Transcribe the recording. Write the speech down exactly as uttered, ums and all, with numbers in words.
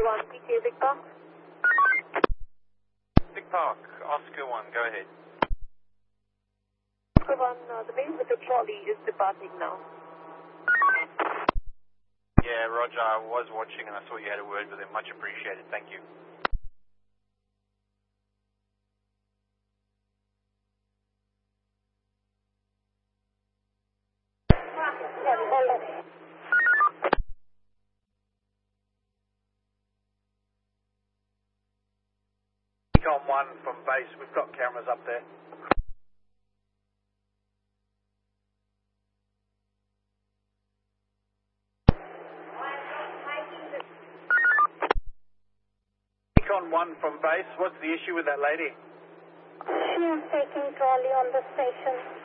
one, P K, Big Park. Big Park, Oscar one, go ahead. Oscar one, uh, the man with the trolley is departing now. Yeah, Roger, I was watching and I saw you had a word with him. Much appreciated, thank you. Recon one from base, we've got cameras up there. Recon one from base, what's the issue with that lady? She is taking trolley on the station.